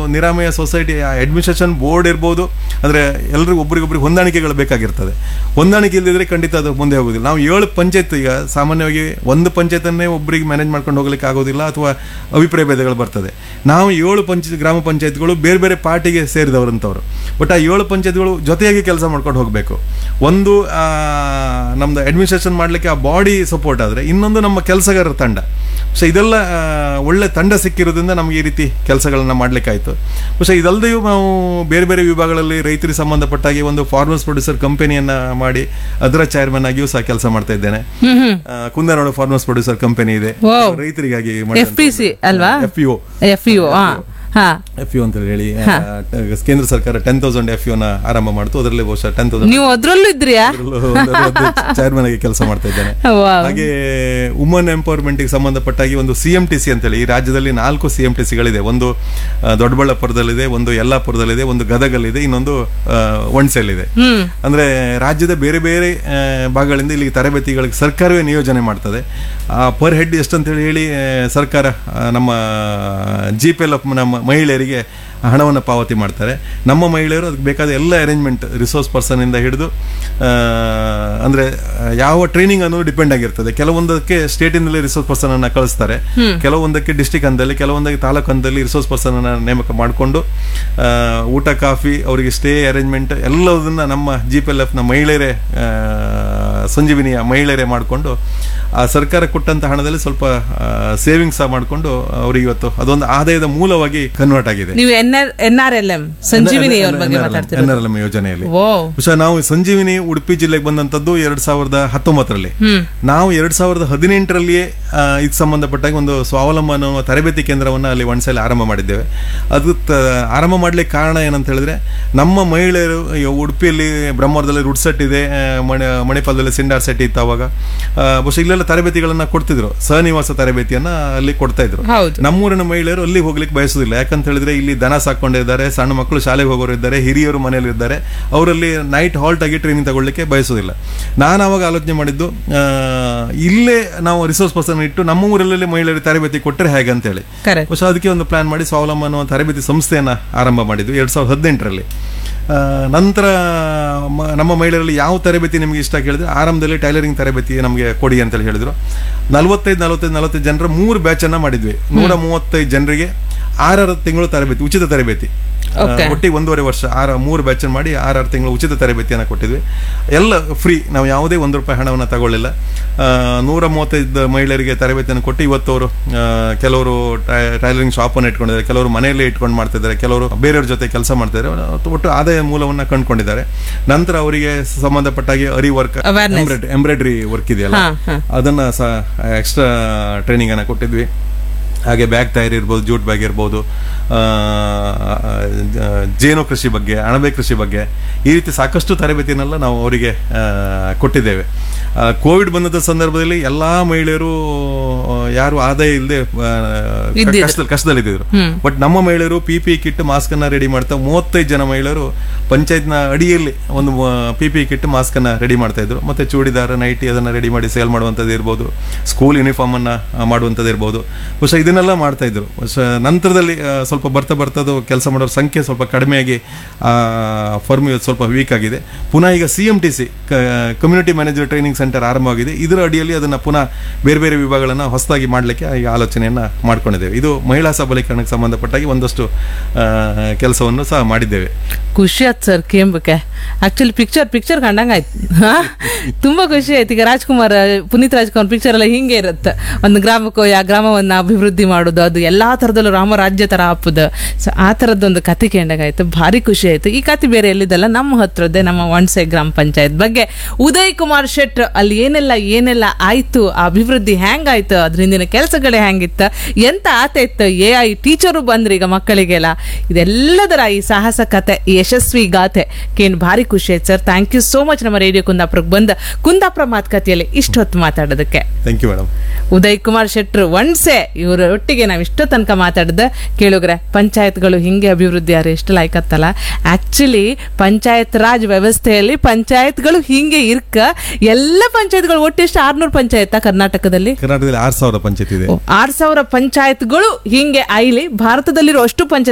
ನಿರಾಮಯ society administration board ಇರ್ಬೋದು, ಅಂದರೆ ಎಲ್ಲರಿಗೂ ಒಬ್ರಿಗೊಬ್ರಿಗೆ ಹೊಂದಾಣಿಕೆಗಳು ಬೇಕಾಗಿರ್ತದೆ. ಹೊಂದಾಣಿಕೆ ಇಲ್ಲದಿದ್ರೆ ಖಂಡಿತ ಅದು ಮುಂದೆ ಹೋಗೋದಿಲ್ಲ. ನಾವು 7 ಪಂಚಾಯತ್, ಈಗ ಸಾಮಾನ್ಯವಾಗಿ ಒಂದು ಪಂಚಾಯತನ್ನೇ ಒಬ್ಬರಿಗೆ ಮ್ಯಾನೇಜ್ ಮಾಡ್ಕೊಂಡು ಹೋಗ್ಲಿಕ್ಕೆ ಆಗೋದಿಲ್ಲ, ಅಥವಾ ಅಭಿಪ್ರಾಯ ಭೇದಗಳು ಬರ್ತದೆ. ನಾವು 7 ಗ್ರಾಮ ಪಂಚಾಯತ್ಗಳು ಬೇರೆ ಬೇರೆ ಪಾರ್ಟಿಗೆ ಸೇರಿದವರಂಥವ್ರು. ಬಟ್ ಆ 7 ಪಂಚಾಯತ್ಗಳು ಜೊತೆಯಾಗಿ ಕೆಲಸ ಮಾಡ್ಕೊಂಡು ಹೋಗಬೇಕು. ಒಂದು ನಮ್ದು ಅಡ್ಮಿನಿಸ್ಟ್ರೇಷನ್ ಮಾಡಲಿಕ್ಕೆ ಆ ಬಾಡಿ ಸಪೋರ್ಟ್ ಆದರೆ, ಇನ್ನೊಂದು ನಮ್ಮ ಕೆಲಸಗಾರರ ತಂಡ. ಸೊ ಇದೆಲ್ಲ ಒಳ್ಳೆ ತಂಡ ಸಿಕ್ಕಿರೋದ್ರಿಂದ ನಮಗೆ ಈ ರೀತಿ ಕೆಲಸಗಳನ್ನ ಮಾಡ್ಲಿಕ್ಕಾಯ್ತು. ಸೊ ಇದಲ್ಲದೆಯೂ ನಾವು ಬೇರೆ ಬೇರೆ ವಿಭಾಗಗಳಲ್ಲಿ ರೈತರಿಗೆ ಸಂಬಂಧಪಟ್ಟಾಗಿ ಒಂದು ಫಾರ್ಮರ್ಸ್ ಪ್ರೊಡ್ಯೂಸರ್ ಕಂಪನಿಯನ್ನ ಮಾಡಿ ಅದರ ಚೇರ್ಮನ್ ಆಗಿಯೂ ಸಹ ಕೆಲಸ ಮಾಡ್ತಾ ಇದ್ದೇನೆ. ಕುಂದನಾಡು ಫಾರ್ಮರ್ಸ್ ಪ್ರೊಡ್ಯೂಸರ್ ಕಂಪನಿ ಇದೆ, ರೈತರಿಗಾಗಿ FPC ಅಲ್ವಾ, FPO ಅಂತ ಹೇಳಿ ಕೇಂದ್ರ ಸರ್ಕಾರ 10,000 FPO ನ ಆರಂಭ ಮಾಡ್ತು. ಅದರಲ್ಲಿ ಬಹುಶಃ 10,000 ನೀವು ಅದ್ರಲ್ಲೂ ಇದ್ರಿಯಾ? ಚೇರ್ಮನ್ ಆಗಿ ಕೆಲಸ ಮಾಡ್ತಾ ಇದ್ದೇನೆ. ಹಾಗೆ ವುಮನ್ ಎಂಪವರ್ಮೆಂಟ್ ಗೆ ಸಂಬಂಧಪಟ್ಟಾಗಿ ಒಂದು CMTC ಅಂತ ಹೇಳಿ, ಈ ರಾಜ್ಯದಲ್ಲಿ 4 CMTCಗಳಿದೆ. ಒಂದು ದೊಡ್ಡಬಳ್ಳಾಪುರದಲ್ಲಿದೆ, ಒಂದು ಯಲ್ಲಾಪುರದಲ್ಲಿದೆ, ಒಂದು ಗದಗಲ್ಲಿದೆ, ಇನ್ನೊಂದು ಒಣಸೆಲ್ಲಿದೆ. ಅಂದ್ರೆ ರಾಜ್ಯದ ಬೇರೆ ಬೇರೆ ಭಾಗಗಳಿಂದ ಇಲ್ಲಿ ತರಬೇತಿಗಳಿಗೆ ಸರ್ಕಾರವೇ ನಿಯೋಜನೆ ಮಾಡ್ತದೆ. ಪರ್ ಹೆಡ್ ಎಷ್ಟಂತ ಹೇಳಿ ಸರ್ಕಾರ ನಮ್ಮ GPLF ನಮ್ಮ ಮಹಿಳೆಯರಿಗೆ ಹಣವನ್ನು ಪಾವತಿ ಮಾಡ್ತಾರೆ. ನಮ್ಮ ಮಹಿಳೆಯರು ಅದಕ್ಕೆ ಬೇಕಾದ ಎಲ್ಲ ಅರೇಂಜ್ಮೆಂಟ್, ರಿಸೋರ್ಸ್ ಪರ್ಸನ್ ಇಂದ ಹಿಡಿದು ಅಂದ್ರೆ ಯಾವ ಟ್ರೈನಿಂಗ್ ಅನ್ನೋದು ಡಿಪೆಂಡ್ ಆಗಿರ್ತದೆ. ಕೆಲವೊಂದಕ್ಕೆ ಸ್ಟೇಟ್ ಇಂದಲೇ ರಿಸೋರ್ಸ್ ಪರ್ಸನ್ ಅನ್ನ ಕಳಿಸ್ತಾರೆ, ಕೆಲವೊಂದಕ್ಕೆ ಡಿಸ್ಟ್ರಿಕ್ಟ್ ಹಂತದಲ್ಲಿ, ಕೆಲವೊಂದಕ್ಕೆ ತಾಲೂಕು ಹಂತದಲ್ಲಿ ರಿಸೋರ್ಸ್ ಪರ್ಸನ್ ಅನ್ನ ನೇಮಕ ಮಾಡಿಕೊಂಡು ಊಟ ಕಾಫಿ ಅವರಿಗೆ ಸ್ಟೇ ಅರೇಂಜ್ಮೆಂಟ್ ಎಲ್ಲದನ್ನ ನಮ್ಮ GPLF ನ ಮಹಿಳೆಯರೇ, ಸಂಜೀವಿನಿಯ ಮಹಿಳೆಯರೇ ಮಾಡಿಕೊಂಡು ಆ ಸರ್ಕಾರ ಕೊಟ್ಟಂತ ಹಣದಲ್ಲಿ ಸ್ವಲ್ಪ ಸೇವಿಂಗ್ಸ್ ಮಾಡಿಕೊಂಡು ಅವರಿಗೆ ಇವತ್ತು ಅದೊಂದು ಆದಾಯದ ಮೂಲವಾಗಿ ಕನ್ವರ್ಟ್ ಆಗಿದೆ. ನೀವು NRLM ಸಂಜೀವಿನಿ NRLM ಯೋಜನೆಯಲ್ಲಿ ನಾವು ಸಂಜೀವಿನಿ ಉಡುಪಿ ಜಿಲ್ಲೆಗೆ ಬಂದಂತದ್ದು 2019ರಲ್ಲಿ. ನಾವು 2018ರಲ್ಲಿಯೇ ಇದಕ್ಕೆ ಸಂಬಂಧಪಟ್ಟಾಗ ಒಂದು ಸ್ವಾವಲಂಬನ ತರಬೇತಿ ಕೇಂದ್ರವನ್ನ ಅಲ್ಲಿ ಒಣಸೆಯಲ್ಲಿ ಆರಂಭ ಮಾಡಿದ್ದೇವೆ. ಅದು ಆರಂಭ ಮಾಡ್ಲಿಕ್ಕೆ ಕಾರಣ ಏನಂತ ಹೇಳಿದ್ರೆ, ನಮ್ಮ ಮಹಿಳೆಯರು ಉಡುಪಿಯಲ್ಲಿ ಬ್ರಹ್ಮವರದಲ್ಲಿ ರುಡ್ ಸೆಟ್ ಇದೆ, ಮಣಿಪಾಲದಲ್ಲಿ ಸಿಂಡಾರ್ ಸೆಟ್ ಇತ್ತು. ಅವಾಗ ಬಹುಶಃ ಇಲ್ಲೆಲ್ಲ ತರಬೇತಿಗಳನ್ನ ಕೊಡ್ತಿದ್ರು, ಸಹನಿವಾಸ ತರಬೇತಿಯನ್ನ ಅಲ್ಲಿ ಕೊಡ್ತಾ ಇದ್ರು. ನಮ್ಮೂರಿನ ಮಹಿಳೆಯರು ಅಲ್ಲಿ ಹೋಗ್ಲಿಕ್ಕೆ ಬಯಸುದಿಲ್ಲ. ಯಾಕಂತ ಹೇಳಿದ್ರೆ ಇಲ್ಲಿ ದನ ಸಾಕೊಂಡಿದ್ದಾರೆ, ಸಣ್ಣ ಮಕ್ಕಳು ಶಾಲೆಗೆ ಹೋಗೋರು ಇದ್ದಾರೆ, ಹಿರಿಯರು ಮನೆಯಲ್ಲಿ ಇದ್ದಾರೆ, ಅವರಲ್ಲಿ ನೈಟ್ ಹಾಲ್ಟ್ ಆಗಿ ಟ್ರೈನಿಂಗ್ ತಗೊಳ್ಳಿಕ್ಕೆ ಬಯಸುದಿಲ್ಲ. ನಾನು ಅವಾಗ ಆಲೋಚನೆ ಮಾಡಿದ್ದು, ಇಲ್ಲೇ ನಾವು ರಿಸೋರ್ಸ್ ಪರ್ಸನ್ ಇಟ್ಟು ನಮ್ಮ ಊರಲ್ಲಿ ಮಹಿಳೆಯರಿಗೆ ತರಬೇತಿ ಕೊಟ್ಟರೆ ಹೇಗೆ ಅಂತ ಹೇಳಿ ಬಹುಶಃ ಅದಕ್ಕೆ ಒಂದು ಪ್ಲಾನ್ ಮಾಡಿ ಸ್ವಾವಲಂಬನ ತರಬೇತಿ ಸಂಸ್ಥೆಯನ್ನ ಆರಂಭ ಮಾಡಿದ್ವಿ 2018ರಲ್ಲಿ. ನಂತರ ನಮ್ಮ ಮಹಿಳೆಯರಲ್ಲಿ ಯಾವ ತರಬೇತಿ ನಿಮಗೆ ಇಷ್ಟ ಕೇಳಿದ್ರೆ, ಆರಂಭದಲ್ಲಿ ಟೈಲರಿಂಗ್ ತರಬೇತಿ ನಮಗೆ ಕೊಡಿ ಅಂತ ಹೇಳಿದ್ರು. 45 ಜನರ 3 ಬ್ಯಾಚ್ ಅನ್ನ ಮಾಡಿದ್ವಿ. 135 ಜನರಿಗೆ 6 ತಿಂಗಳು ತರಬೇತಿ, ಉಚಿತ ತರಬೇತಿ. ಒಟ್ಟಿಗೆ 1.5 ವರ್ಷ 3 ಬ್ಯಾಚ್ ಮಾಡಿ 6 ತಿಂಗಳು ಉಚಿತ ತರಬೇತಿಯನ್ನು ಕೊಟ್ಟಿದ್ವಿ. ಎಲ್ಲ ಫ್ರೀ, ನಾವು ಯಾವುದೇ ₹1 ಹಣವನ್ನು ತಗೊಳ್ಳಿಲ್ಲ. 135 ಮಹಿಳೆಯರಿಗೆ ತರಬೇತಿಯನ್ನು ಕೊಟ್ಟು ಇವತ್ತು ಅವರು ಕೆಲವರು ಟೈಲರಿಂಗ್ ಶಾಪ್ ಅನ್ನು ಇಟ್ಕೊಂಡಿದ್ದಾರೆ, ಕೆಲವರು ಮನೆಯಲ್ಲೇ ಇಟ್ಕೊಂಡು ಮಾಡ್ತಿದ್ದಾರೆ, ಕೆಲವರು ಬೇರೆಯವ್ರ ಜೊತೆ ಕೆಲಸ ಮಾಡ್ತಿದ್ದಾರೆ. ಒಟ್ಟು ಆದಾಯ ಮೂಲವನ್ನ ಕಂಡುಕೊಂಡಿದ್ದಾರೆ. ನಂತರ ಅವರಿಗೆ ಸಂಬಂಧಪಟ್ಟಾಗಿ ಅರಿ ವರ್ಕ್, ಎಂಬ್ರಾಯ್ಡರಿ ವರ್ಕ್ ಇದೆಯಲ್ಲ, ಅದನ್ನ ಸಹ ಎಕ್ಸ್ಟ್ರಾ ಟ್ರೈನಿಂಗ್ ಅನ್ನ ಕೊಟ್ಟಿದ್ವಿ. ಹಾಗೆ ಬ್ಯಾಗ್ ತಯಾರಿ ಇರ್ಬೋದು, ಜೂಟ್ ಬ್ಯಾಗ್ ಇರ್ಬೋದು, ಜೇನು ಕೃಷಿ ಬಗ್ಗೆ, ಅಣಬೆ ಕೃಷಿ ಬಗ್ಗೆ, ಈ ರೀತಿ ಸಾಕಷ್ಟು ತರಬೇತಿನೆಲ್ಲ ನಾವು ಅವರಿಗೆ ಕೊಟ್ಟಿದ್ದೇವೆ. ಕೋವಿಡ್ ಬಂದ ಸಂದರ್ಭದಲ್ಲಿ ಎಲ್ಲಾ ಮಹಿಳೆಯರು ಯಾರು ಆದಾಯ ಇಲ್ಲದೆ ಕಷ್ಟದಲ್ಲಿದ್ದರು. ಬಟ್ ನಮ್ಮ ಮಹಿಳೆಯರು PPE ಕಿಟ್, ಮಾಸ್ಕ್ ಅನ್ನ ರೆಡಿ ಮಾಡ್ತಾ 35 ಜನ ಮಹಿಳೆಯರು ಪಂಚಾಯತ್ನ ಅಡಿಯಲ್ಲಿ ಒಂದು PPE ಕಿಟ್, ಮಾಸ್ಕ್ ಅನ್ನ ರೆಡಿ ಮಾಡ್ತಾ ಇದ್ರು. ಮತ್ತೆ ಚೂಡಿದಾರ, ನೈಟಿ ಅದನ್ನ ರೆಡಿ ಮಾಡಿ ಸೇಲ್ ಮಾಡುವಂತದ್ದು ಇರ್ಬೋದು, ಸ್ಕೂಲ್ ಯೂನಿಫಾರ್ಮ್ ಅನ್ನ ಮಾಡುವಂತದ್ದು ಇರ್ಬೋದು. ಬಹುಶಃ ಇದನ್ನೆಲ್ಲ ಮಾಡ್ತಾ ಇದ್ರು. ನಂತರದಲ್ಲಿ ಸ್ವಲ್ಪ ಬರ್ತದು ಕೆಲಸ ಮಾಡೋರ ಸಂಖ್ಯೆ ಸ್ವಲ್ಪ ಕಡಿಮೆಯಾಗಿ ಫರ್ಮ್ ಸ್ವಲ್ಪ ವೀಕ್ ಆಗಿದೆ. ಪುನಃ ಈಗ CMTC community manager training centre ಆರಂಭವಾಗಿದೆ. ಇದರ ಅಡಿಯಲ್ಲಿ ಅದನ್ನ ಪುನಃ ಬೇರೆ ಬೇರೆ ವಿಭಾಗಗಳನ್ನ ಹೊಸದಾಗಿ ಮಾಡಲಿಕ್ಕೆ ಈಗ ಆಲೋಚನೆಯನ್ನ ಮಾಡ್ಕೊಂಡಿದ್ದೇವೆ. ಇದು ಮಹಿಳಾ ಸಬಲೀಕರಣಕ್ಕೆ ಸಂಬಂಧಪಟ್ಟಾಗಿ ಒಂದಷ್ಟು ಕೆಲಸವನ್ನು ಸಹ ಮಾಡಿದ್ದೇವೆ. ಖುಷಿ ಆಯ್ತು ಸರ್ ಕೇಂಬಕ್ಕೆ. ಆಕ್ಚುಲಿ ಪಿಕ್ಚರ್ ಕಂಡಂಗಾಯ್ತು, ತುಂಬಾ ಖುಷಿ ಆಯ್ತು. ಈಗ ಪುನೀತ್ ರಾಜ್ಕುಮಾರ್ ಪಿಕ್ಚರ್ ಎಲ್ಲ ಹಿಂಗೆ ಇರುತ್ತೆ, ಒಂದು ಗ್ರಾಮಕ್ಕೋ ಆ ಗ್ರಾಮವನ್ನ ಅಭಿವೃದ್ಧಿ ಮಾಡೋದು, ಅದು ಎಲ್ಲಾ ತರದಲ್ಲೂ ರಾಮರಾಜ್ಯ ತರ ಹಾಪುದು. ಸೊ ಆ ತರದೊಂದು ಕತೆ ಕೇಂಡಾಗಾಯ್ತು, ಭಾರಿ ಖುಷಿ ಆಯ್ತು. ಈ ಕತೆ ಬೇರೆ ಎಲ್ಲಿದ್ದಲ್ಲ, ನಮ್ಮ ಹತ್ರದ್ದೇ ನಮ್ಮ ಒಣಸೆ ಗ್ರಾಮ ಪಂಚಾಯತ್ ಬಗ್ಗೆ ಉದಯ್ ಕುಮಾರ್ ಶೆಟ್ರ್ ಅಲ್ಲಿ ಏನೆಲ್ಲ ಆಯ್ತು, ಆ ಅಭಿವೃದ್ಧಿ ಹೆಂಗಾಯ್ತು, ಅದ್ರ ಹಿಂದಿನ ಕೆಲಸಗಳೇ ಹೆಂಗಿತ್ತು, ಎಂತ ಆತೈತ್ತು, AI ಟೀಚರು ಬಂದ್ರಿ ಈಗ ಮಕ್ಕಳಿಗೆಲ್ಲ, ಇದೆಲ್ಲದರ ಈ ಸಾಹಸ ಕತೆ, ಯಶಸ್ವಿ ಗಾಥೆ ಕೇಳಿ ಭಾರಿ ಖುಷಿ ಆಯ್ತು sir. Thank you so much ನಮ್ಮ ರೇಡಿಯೋ ಕುಂದಾಪುರಕ್ಕೆ ಬಂದ ಕುಂದಾಪುರ ಮಾತುಕತೆಯಲ್ಲಿ ಇಷ್ಟೊತ್ತು ಮಾತಾಡೋದಕ್ಕೆ. Thank you madam. Uday Kumar ಶೆಟ್ರು ಒಣಸೆ ಇವರ ಒಟ್ಟಿಗೆ ನಾವು ಇಷ್ಟೋ ತನಕ ಮಾತಾಡಿದ ಕೇಳುಗ್ರೆ. ಪಂಚಾಯತ್ಗಳು ಹಿಂಗೆ ಅಭಿವೃದ್ಧಿ ಆದ್ರೆ ಎಷ್ಟು ಲಾಯ್ಕತ್ತಲ್ಲ. ಆಕ್ಚುಲಿ ಪಂಚಾಯತ್ ರಾಜ್ ವ್ಯವಸ್ಥೆಯಲ್ಲಿ ಪಂಚಾಯತ್ಗಳು ಹಿಂಗೆ ಇರ್ಕ ಎಲ್ಲ ಪಂಚಾಯತ್ಗಳು ಒಟ್ಟಿಷ್ಟು 600 ಪಂಚಾಯತ್ ಕರ್ನಾಟಕದಲ್ಲಿ 6,000 ಪಂಚಾಯತ್ ಇದೆ. 6,000 ಪಂಚಾಯತ್ಗಳು ಹಿಂಗೆ ಐಲಿ ಭಾರತದಲ್ಲಿರೋ ಅಷ್ಟು ಪಂಚಾಯತ್